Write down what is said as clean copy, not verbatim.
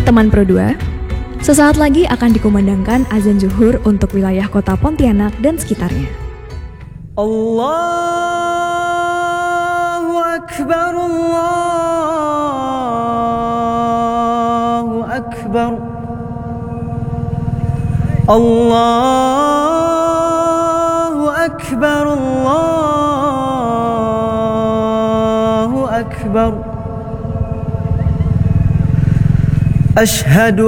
teman Pro 2, sesaat lagi akan dikumandangkan azan zuhur untuk wilayah kota Pontianak dan sekitarnya. Allahu Akbar, Allahu Akbar, Allahu Akbar, Allahu Akbar. Ashhadu